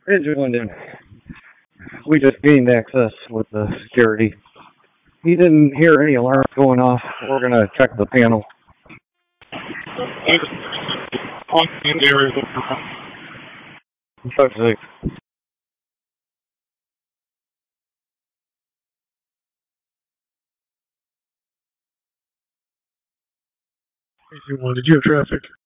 Engine went in. We just gained access with the security. He didn't hear any alarms going off. We're going to check the panel. Subject. Did you have traffic?